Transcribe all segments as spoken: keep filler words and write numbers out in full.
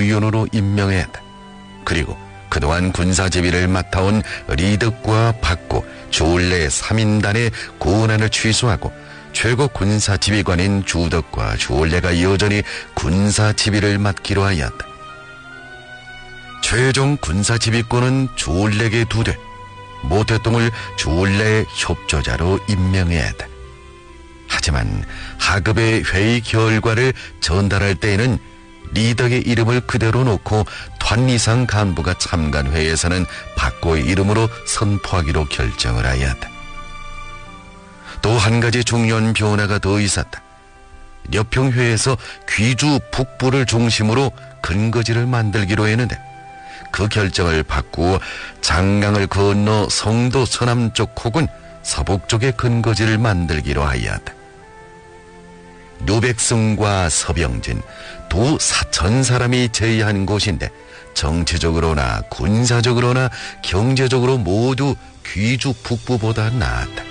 의원으로 임명했다. 그리고 그동안 군사지휘를 맡아온 리덕과 박구, 주울레 삼 인단의 고난을 취소하고 최고 군사지휘관인 주덕과 주울레가 여전히 군사지휘를 맡기로 하였다. 최종 군사지휘권은 주울레에게 두되 모태똥을 주울레의 협조자로 임명했다. 하지만 하급의 회의 결과를 전달할 때에는 리덕의 이름을 그대로 놓고 단 이상 간부가 참가한 회에서는 박고의 이름으로 선포하기로 결정을 하였다. 또 한 가지 중요한 변화가 더 있었다. 려평회에서 귀주 북부를 중심으로 근거지를 만들기로 했는데 그 결정을 바꾸어 장강을 건너 성도 서남쪽 혹은 서북쪽에 근거지를 만들기로 하였다. 류백승과 서병진 두 사천 사람이 제의한 곳인데 정치적으로나 군사적으로나 경제적으로 모두 귀주 북부보다 나았다.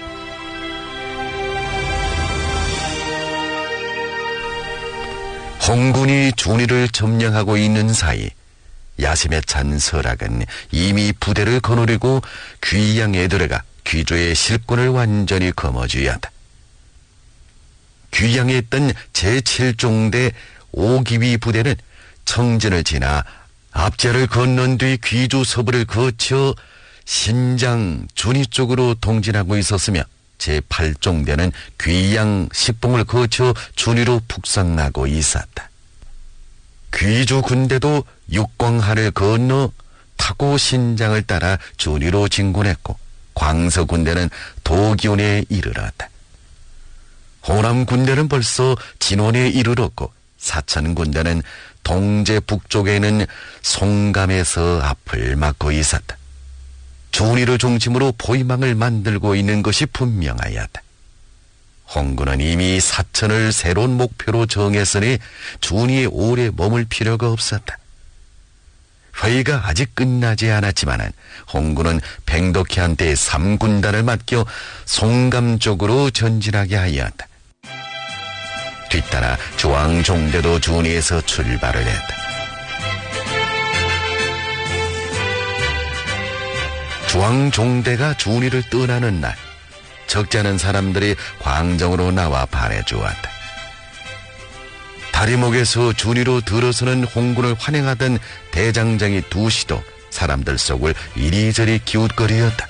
홍군이 준이를 점령하고 있는 사이 야심에 찬 설악은 이미 부대를 거느리고 귀양에 들어가 귀주의 실권을 완전히 거머쥐었다. 귀양에 있던 제칠 종대 오기위 부대는 청진을 지나 압제를 건넌 뒤 귀주 서부를 거쳐 신장 준이 쪽으로 동진하고 있었으며 제팔 종대는 귀양 식봉을 거쳐 준위로 북상하고 있었다. 귀주 군대도 육광하를 건너 타고 신장을 따라 준위로 진군했고 광서 군대는 도기온에 이르렀다. 호남 군대는 벌써 진원에 이르렀고 사천 군대는 동제 북쪽에 있는 송감에서 앞을 막고 있었다. 준위를 중심으로 포위망을 만들고 있는 것이 분명하였다. 홍군은 이미 사천을 새로운 목표로 정했으니 준위에 오래 머물 필요가 없었다. 회의가 아직 끝나지 않았지만 홍군은 백덕희한테 삼 군단을 맡겨 송감 쪽으로 전진하게 하였다. 뒤따라 주왕종대도 준위에서 출발을 했다. 주왕종대가 준위를 떠나는 날 적지 않은 사람들이 광정으로 나와 반해주었다. 다리목에서 준위로 들어서는 홍군을 환영하던 대장장이 두시도 사람들 속을 이리저리 기웃거리었다.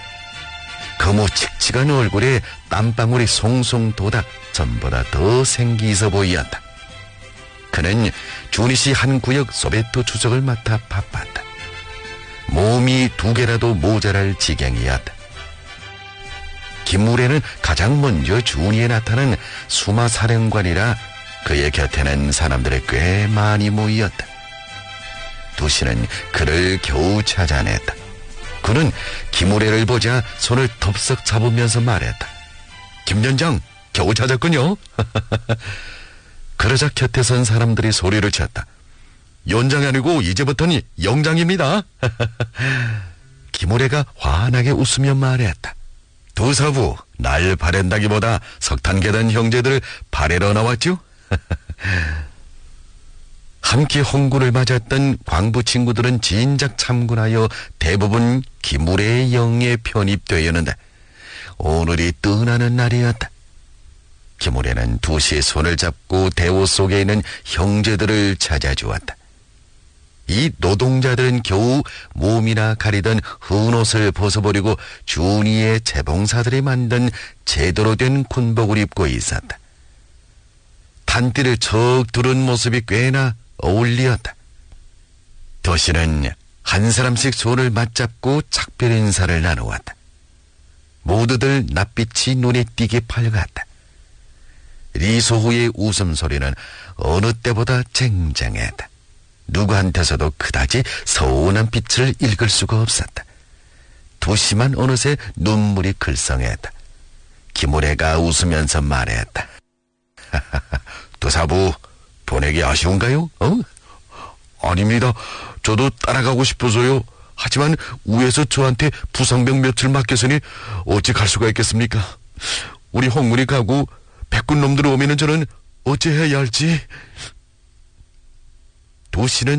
거무칙칙한 얼굴에 땀방울이 송송 돋아 전보다 더 생기 있어 보이었다. 그는 준위시 한 구역 소베토 주석을 맡아 바빴다. 몸이 두 개라도 모자랄 지경이었다. 김무래는 가장 먼저 준위에 나타난 수마사령관이라 그의 곁에는 사람들이 꽤 많이 모였다. 두시는 그를 겨우 찾아냈다. 그는 김무래를 보자 손을 덥석 잡으면서 말했다. 김연장 겨우 찾았군요. 그러자 곁에 선 사람들이 소리를 쳤다. 연장이 아니고 이제부터는 영장입니다. 김무래가 환하게 웃으며 말했다. 도사부, 날 바랜다기보다 석탄계단 형제들을 바래러 나왔죠? 함께 홍군을 맞았던 광부 친구들은 진작 참군하여 대부분 김무래의 영에 편입되었는데 오늘이 떠나는 날이었다. 김무래는 두시의 손을 잡고 대호 속에 있는 형제들을 찾아주었다. 이 노동자들은 겨우 몸이나 가리던 흑옷을 벗어버리고 준위의 재봉사들이 만든 제대로 된 군복을 입고 있었다. 단띠를 척 두른 모습이 꽤나 어울리었다. 도시는 한 사람씩 손을 맞잡고 작별 인사를 나누었다. 모두들 낯빛이 눈에 띄게 밝았다. 리소후의 웃음소리는 어느 때보다 쟁쟁했다. 누구한테서도 그다지 서운한 빛을 읽을 수가 없었다. 도시만 어느새 눈물이 글썽했다. 김무래가 웃으면서 말했다. 도사부, 보내기 아쉬운가요? 어? 아닙니다. 저도 따라가고 싶어서요. 하지만 위에서 저한테 부상병 며칠 맡겼으니 어찌 갈 수가 있겠습니까? 우리 홍군이 가고 백군 놈들 오면은 저는 어찌 해야 할지. 도시는